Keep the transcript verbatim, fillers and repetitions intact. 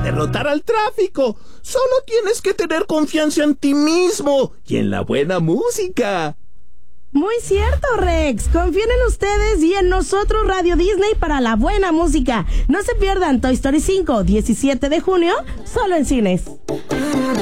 derrotar al tráfico. Solo tienes que tener confianza en ti mismo y en la buena música. Muy cierto, Rex. Confíen en ustedes y en nosotros, Radio Disney, para la buena música. No se pierdan Toy Story cinco, diecisiete de junio, solo en cines.